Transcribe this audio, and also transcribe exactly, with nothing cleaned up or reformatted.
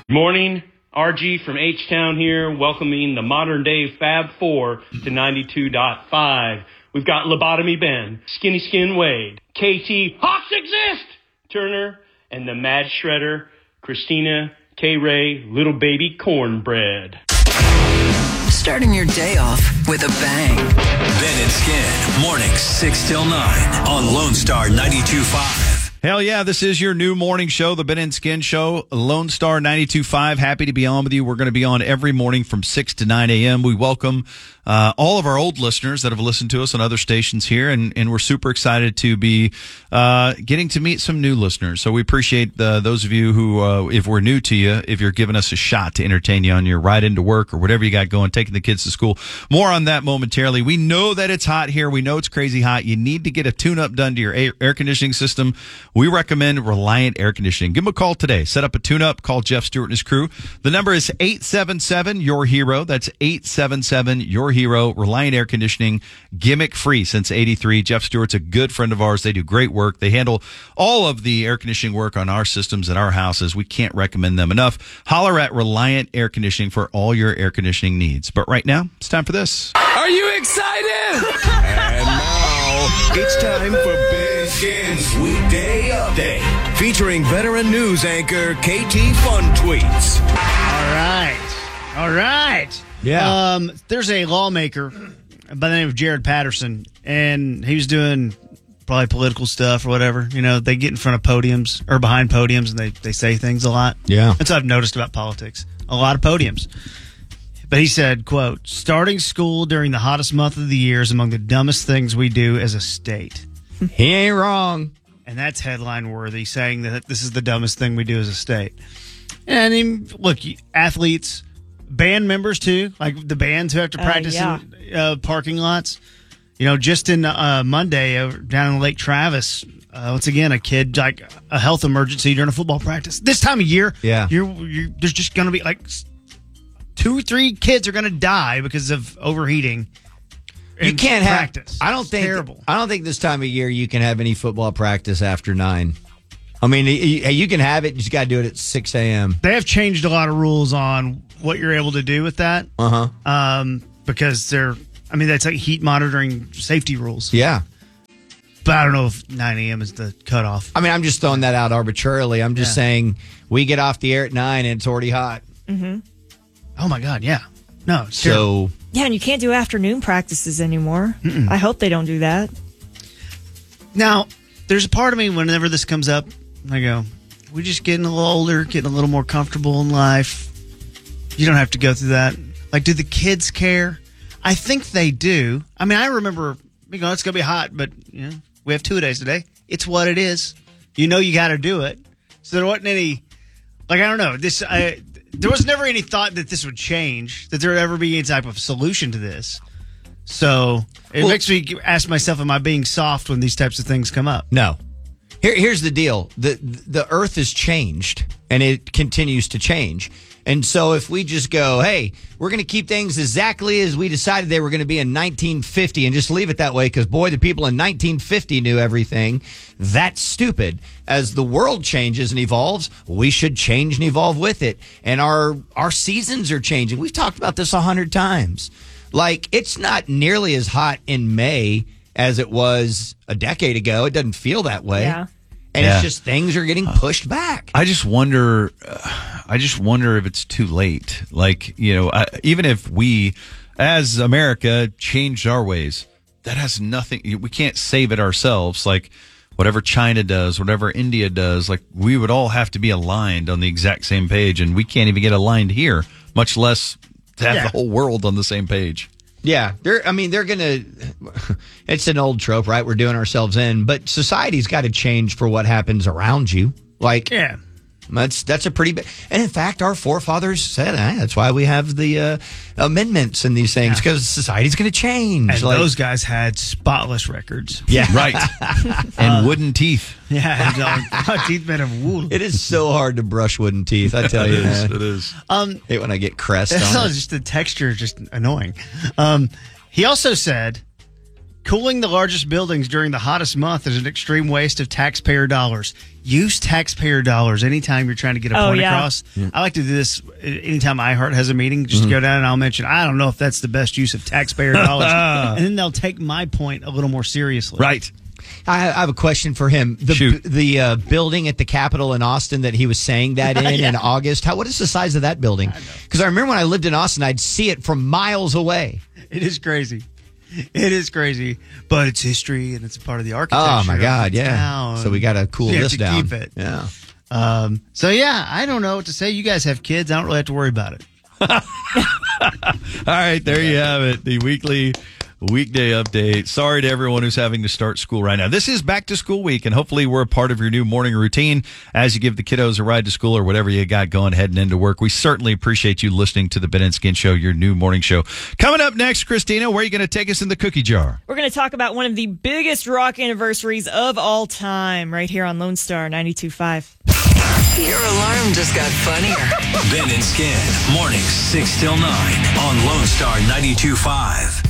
Morning, R G from H-Town here, welcoming the modern-day Fab Four to ninety-two point five. We've got Lobotomy Ben, Skinny Skin Wade, K T Hawks Exist Turner, and the Mad Shredder, Christina K-Ray, Little Baby Cornbread. Starting your day off with a bang. Ben and Skin, mornings six till nine on Lone Star ninety-two point five. Hell yeah, this is your new morning show, the Ben and Skin Show, Lone Star ninety-two point five. Happy to be on with you. We're going to be on every morning from six to nine a.m. We welcome uh, all of our old listeners that have listened to us on other stations here, and, and we're super excited to be uh, getting to meet some new listeners. So we appreciate uh, those of you who, uh, if we're new to you, if you're giving us a shot to entertain you on your ride into work or whatever you got going, taking the kids to school. More on that momentarily. We know that it's hot here. We know it's crazy hot. You need to get a tune-up done to your air, air conditioning system. We recommend Reliant Air Conditioning. Give them a call today. Set up a tune-up. Call Jeff Stewart and his crew. The number is eight seven seven, your hero. That's eight seven seven, your hero. Reliant Air Conditioning, gimmick-free since eighty-three. Jeff Stewart's a good friend of ours. They do great work. They handle all of the air conditioning work on our systems at our houses. We can't recommend them enough. Holler at Reliant Air Conditioning for all your air conditioning needs. But right now, it's time for this. Are you excited? And now, it's time for Ben Skin's Weekday Update, featuring veteran news anchor K T Fun Tweets. All right. All right. Yeah. Um, there's a lawmaker by the name of Jared Patterson, and he was doing probably political stuff or whatever. You know, they get in front of podiums or behind podiums, and they, they say things a lot. Yeah. That's what I've noticed about politics. A lot of podiums. But he said, quote, starting school during the hottest month of the year is among the dumbest things we do as a state. He ain't wrong. And that's headline worthy, saying that this is the dumbest thing we do as a state. And I mean, look, athletes, band members too, like the bands who have to Uh, practice yeah. in uh, parking lots. You know, just in uh, Monday over, down in Lake Travis, uh, once again, a kid, like a health emergency during a football practice. This time of year, Yeah. you're, you're, there's just going to be like two or three kids are going to die because of overheating. You in can't practice. have. I don't It's think. terrible. I don't think this time of year you can have any football practice after nine. I mean, you, you can have it. You just got to do it at six a.m. They have changed a lot of rules on what you're able to do with that. Uh huh. Um, because they're, I mean, that's like heat monitoring safety rules. Yeah. But I don't know if nine a.m. is the cutoff. I mean, I'm just throwing that out arbitrarily. I'm just Yeah. saying we get off the air at nine and it's already hot. Oh my God, yeah. No, it's terrible. So Yeah, and you can't do afternoon practices anymore. I hope they don't do that. Now, there's a part of me whenever this comes up, I go, we're just getting a little older, getting a little more comfortable in life. You don't have to go through that. Like, do the kids care? I think they do. I mean, I remember, you know, it's going to be hot, but, you know, we have two days today. It's what it is. You know you got to do it. So there wasn't any, like, I don't know. This, I, there was never any thought that this would change, that there would ever be any type of solution to this. So it Well- makes me ask myself, am I being soft when these types of things come up? no. Here, here's the deal: the the Earth has changed, and it continues to change. And so, if we just go, hey, we're going to keep things exactly as we decided they were going to be in nineteen fifty, and just leave it that way, because boy, the people in nineteen fifty knew everything. That's stupid. As the world changes and evolves, we should change and evolve with it. And our our seasons are changing. We've talked about this a hundred times. Like, it's not nearly as hot in May as it was a decade ago. It doesn't feel that way. Yeah. And Yeah. it's just things are getting pushed back. I just wonder. Uh, I just wonder if it's too late. Like, you know, I, even if we, as America, changed our ways, that has nothing. We can't save it ourselves. Like, whatever China does, whatever India does, like, we would all have to be aligned on the exact same page, and we can't even get aligned here, much less to have Yeah. the whole world on the same page. Yeah, they're. I mean, they're gonna. It's an old trope, right? We're doing ourselves in, but society's got to change for what happens around you. Like, Yeah. that's that's a pretty big. And in fact, our forefathers said eh, that's why we have the uh, amendments and these things, because society's going to change. And Like- those guys had spotless records. yeah, Right. And wooden teeth. Yeah. And, uh, teeth made of wool. It is so hard to brush wooden teeth. I tell you, man. It is. Um, Hate when I get crest It's on not it. just the texture is just annoying. Um, he also said Cooling the largest buildings during the hottest month is an extreme waste of taxpayer dollars. Use taxpayer dollars anytime you're trying to get a Oh, point yeah. across. I like to do this anytime iHeart has a meeting. Just go down and I'll mention, I don't know if that's the best use of taxpayer dollars. And then they'll take my point a little more seriously. Right. I I have a question for him. The Shoot. the uh, building at the Capitol in Austin that he was saying that in Yeah. in August. How what is the size of that building? Because I, I remember when I lived in Austin, I'd see it from miles away. It is crazy. It is crazy, but it's history and it's a part of the architecture. Oh my of God! the Yeah. town. So we got to cool You have this to down. keep it. Yeah. Um, so yeah, I don't know what to say. You guys have kids. I don't really have to worry about it. All right, there you have it. The weekly weekday update. Sorry to everyone who's having to start school right now. This is back to school week, and hopefully we're a part of your new morning routine as you give the kiddos a ride to school or whatever you got going heading into work. We certainly appreciate you listening to the Ben and Skin Show, your new morning show. Coming up next, Christina, where are you going to take us in the cookie jar? We're going to talk about one of the biggest rock anniversaries of all time right here on Lone Star ninety-two point five. Your alarm just got funnier. Ben and Skin, mornings six till nine on Lone Star ninety-two point five.